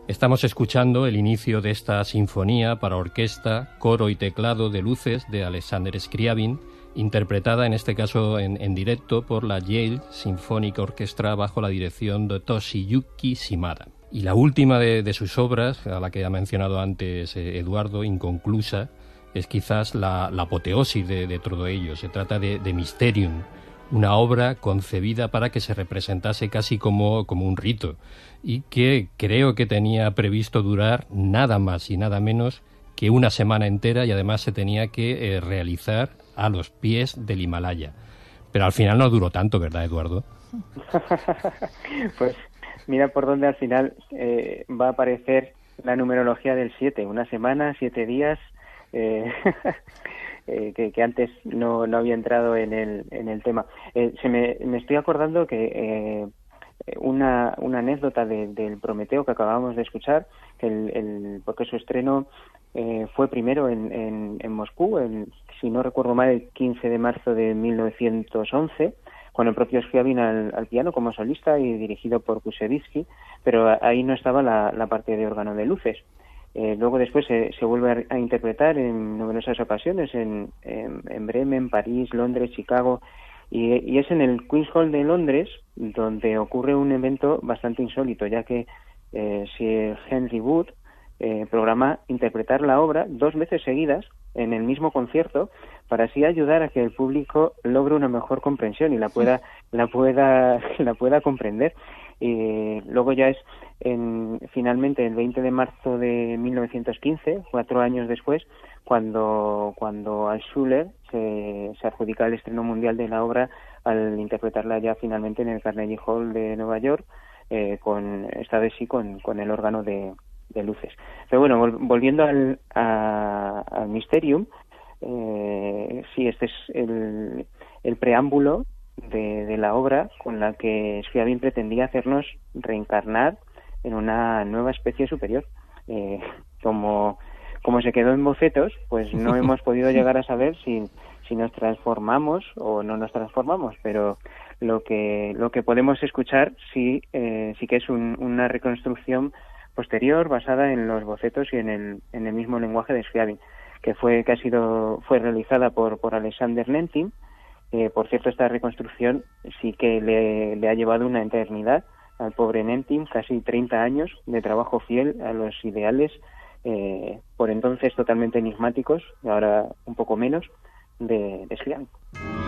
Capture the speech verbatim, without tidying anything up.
Estamos escuchando el inicio de esta sinfonía para orquesta, coro y teclado de luces de Alexander Scriabin, interpretada en este caso en, en directo por la Yale Symphonic Orchestra bajo la dirección de Toshiyuki Shimada. Y la última de, de sus obras, a la que ha mencionado antes eh, Eduardo, inconclusa, es quizás la, la apoteosis de, de todo ello. Se trata de, de Mysterium, una obra concebida para que se representase casi como, como un rito y que creo que tenía previsto durar nada más y nada menos que una semana entera, y además se tenía que eh, realizar a los pies del Himalaya. Pero al final no duró tanto, ¿verdad, Eduardo? Pues mira por dónde al final eh, va a aparecer la numerología del siete, una semana, siete días, eh, eh, que, que antes no, no había entrado en el, en el tema. Eh, se me, me estoy acordando que eh, una, una anécdota de, del Prometeo que acabamos de escuchar, que el, el, porque su estreno eh, fue primero en, en, en Moscú, el, si no recuerdo mal, el quince de marzo de mil novecientos once, con el propio Scriabin al, al piano como solista y dirigido por Kusevitsky, pero ahí no estaba la, la parte de órgano de luces. Eh, luego después se, se vuelve a, a interpretar en numerosas ocasiones en, en, en Bremen, París, Londres, Chicago, y, y es en el Queen's Hall de Londres donde ocurre un evento bastante insólito, ya que eh, Sir Henry Wood eh, programa interpretar la obra dos veces seguidas en el mismo concierto, para así ayudar a que el público logre una mejor comprensión y la pueda la pueda la pueda comprender. Y luego ya es en, finalmente el veinte de marzo de mil novecientos quince, cuatro años después, cuando cuando Altschuler se, se adjudica el estreno mundial de la obra al interpretarla ya finalmente en el Carnegie Hall de Nueva York, eh, con esta vez sí con, con el órgano de, de luces. Pero bueno, vol, volviendo al, a, al Mysterium, eh, sí, este es el, el preámbulo de, de la obra con la que Scriabin pretendía hacernos reencarnar en una nueva especie superior. Eh, como, como se quedó en bocetos, pues no hemos podido llegar a saber si, si nos transformamos o no nos transformamos, pero lo que lo que podemos escuchar sí, eh, sí que es un, una reconstrucción posterior basada en los bocetos y en el, en el mismo lenguaje de Scriabin, que fue que ha sido fue realizada por por Alexander Nentin. Eh, por cierto, esta reconstrucción sí que le, le ha llevado una eternidad al pobre Nentin, casi treinta años de trabajo fiel a los ideales, eh, por entonces totalmente enigmáticos, y ahora un poco menos, de, de Scriabin.